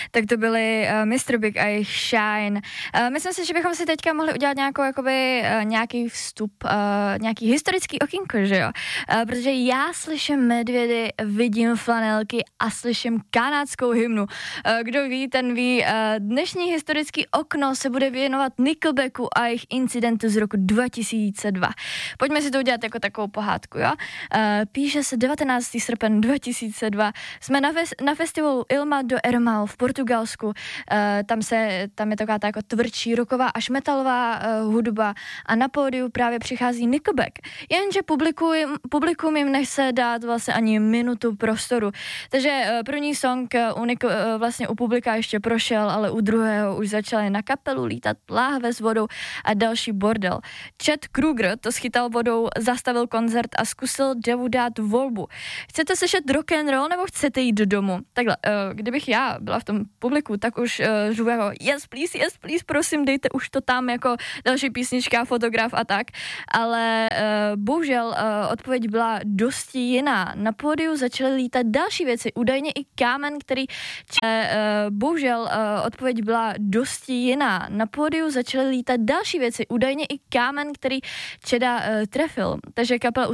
Tak to byli Mr. Big a jejich Shine. Myslím si, že bychom si teďka mohli udělat nějaký vstup, nějaký historický okýnko, že jo? Protože já slyším medvědy, vidím flanelky a slyším kanadskou hymnu. Kdo ví, ten ví. Dnešní historický okno se bude věnovat Nickelbacku a jejich incidentu z roku 2002. Pojďme si to udělat jako takovou pohádku, jo? Píše se 19. srpen 2002. Jsme na festivalu Ilma do Ermal v Portugalsku. Tam je taková jako tvrdší rocková až metalová hudba a na pódiu právě přichází Nickelback. Jenže publikum jim nechce dát vlastně ani minutu prostoru. Takže první song vlastně u publika ještě prošel, ale u druhého už začaly na kapelu lítat láhve s vodou a další bordel. Chad Kroeger to schytal vodou, zastavil koncert a zkusil Davu dát volbu. Chcete slyšet rock and roll nebo chcete jít do domu? Takhle, kdybych já byla v tom publiku, tak už řvu jako yes please, prosím, dejte už to tam jako další písnička, fotograf a tak. Ale bohužel odpověď byla dosti jiná. Na pódiu začaly lítat další věci, údajně i kámen, který Čeda trefil. Takže kapela